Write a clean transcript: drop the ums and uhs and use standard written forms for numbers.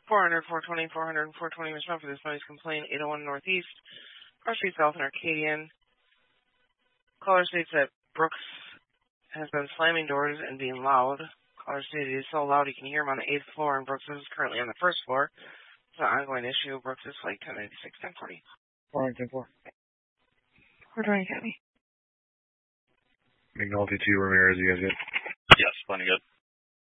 400, 420, 400, 420 respond for this noise complaint. 801 Northeast, Cross Street South and Arcadian. Caller states that Brooks has been slamming doors and being loud. Caller stated it is so loud he can hear him on the 8th floor, and Brooks is currently on the 1st floor. It's an ongoing issue. Brooks is flight 1096, 1040. 404. 420 County. McNulty 2, Ramirez, you guys good? Yes, plenty good.